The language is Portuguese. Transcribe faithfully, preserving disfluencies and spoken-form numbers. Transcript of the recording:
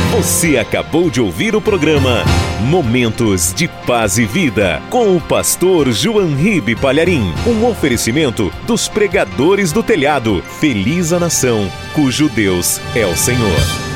Você acabou de ouvir o programa Momentos de Paz e Vida, com o pastor João Ribe Palharim. Um oferecimento dos pregadores do telhado. Feliz a nação, cujo Deus é o Senhor.